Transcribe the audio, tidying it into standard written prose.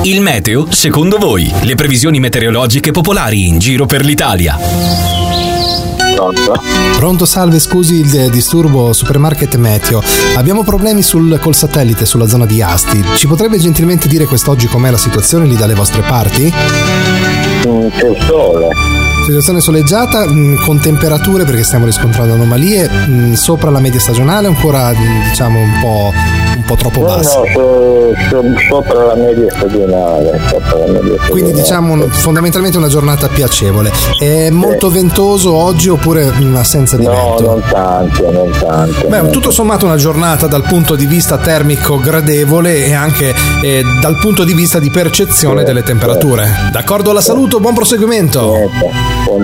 Il meteo secondo voi, le previsioni meteorologiche popolari in giro per l'Italia. Pronto, salve, scusi il disturbo, Supermarket Meteo. Abbiamo problemi col satellite sulla zona di Asti. Ci potrebbe gentilmente dire quest'oggi com'è la situazione lì dalle vostre parti? C'è il sole. Situazione soleggiata, con temperature, perché stiamo riscontrando anomalie, sopra la media stagionale, ancora diciamo un po' troppo basse. No, sopra la media stagionale. Quindi diciamo fondamentalmente una giornata piacevole. È molto ventoso oggi oppure assenza di vento? No, non tanto. Beh, tutto sommato una giornata dal punto di vista termico gradevole e anche dal punto di vista di percezione delle temperature. D'accordo, la saluto, buon proseguimento.